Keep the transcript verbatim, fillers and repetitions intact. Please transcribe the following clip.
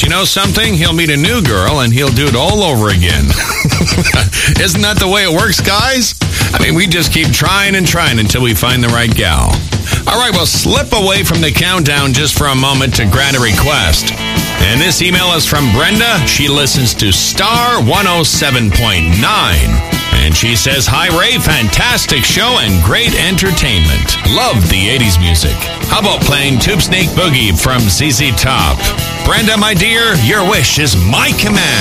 you know something? He'll meet a new girl and he'll do it all over again. Isn't that the way it works, guys? I mean, we just keep trying and trying until we find the right gal. All right, well, slip away from the countdown just for a moment to grant a request. And this email is from Brenda. She listens to Star one oh seven point nine. And she says, "Hi, Ray. Fantastic show and great entertainment. Love the eighties music. How about playing Tube Snake Boogie from Z Z Top? Brenda, my dear, your wish is my command."